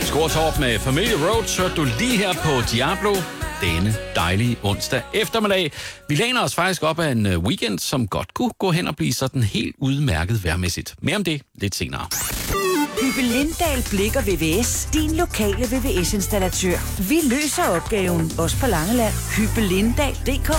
Skårtorp med Familie Roads hørte du lige her på Diablo denne dejlige onsdag eftermiddag. Vi læner os faktisk op af en weekend, som godt kunne gå hen og blive sådan helt udmærket vejrmæssigt. Mere om det lidt senere. Hyppe Lindahl Blikker VVS, din lokale VVS-installatør. Vi løser opgaven, også på Langeland. Hyppelindal.dk.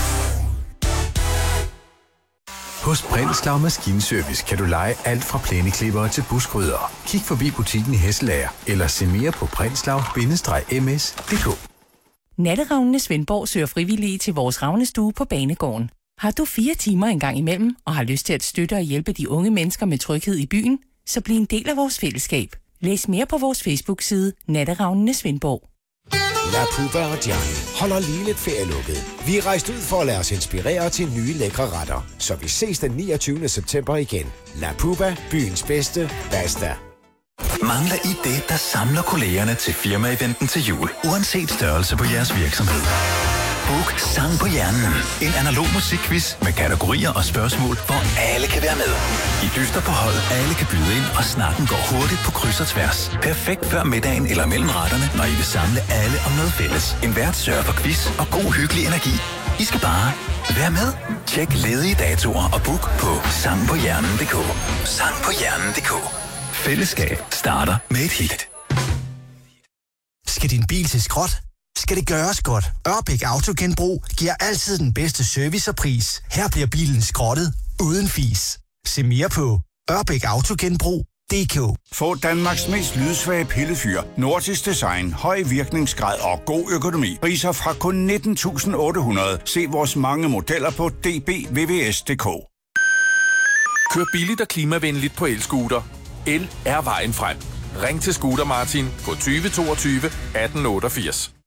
Hos Brindslav Maskinservice kan du lege alt fra plæneklippere til buskrydder. Kig forbi butikken i Hesselager eller se mere på brindslav-ms.dk. Natteravnene Svendborg søger frivillige til vores ravnestue på Banegården. Har du 4 timer en gang imellem og har lyst til at støtte og hjælpe de unge mennesker med tryghed i byen, så bliv en del af vores fællesskab. Læs mere på vores Facebook-side Natteravnene Svendborg. La Puba og Gianni holder lige lidt ferielukket. Vi er rejst ud for at lade os inspirere til nye lækre retter. Så vi ses den 29. september igen. La Puba, byens bedste, basta. Mangler I det, der samler kollegerne til firma-eventen til jul, uanset størrelse på jeres virksomhed? Book Sang på Hjernen. En analog musikquiz med kategorier og spørgsmål, hvor alle kan være med. I dyster på hold, alle kan byde ind, og snakken går hurtigt på kryds og tværs. Perfekt før middagen eller mellem retterne, når I vil samle alle om noget fælles. En vært sørger for quiz og god hyggelig energi. I skal bare være med. Tjek ledige datoer og book på sangpåhjernen.dk. Sangpåhjernen.dk. Fællesskab starter med et hit. Skal din bil til skrot? Skal det gøres godt? Ørbæk Autogenbrug giver altid den bedste service og pris. Her bliver bilen skrottet uden fis. Se mere på ørbækautogenbrug.dk. Få Danmarks mest lydsvage pillefyr, nordisk design, høj virkningsgrad og god økonomi. Priser fra kun 19.800. Se vores mange modeller på dbvvs.dk. Kør billigt og klimavenligt på el-scooter. El er vejen frem. Ring til Scooter Martin på 20 22 18 88.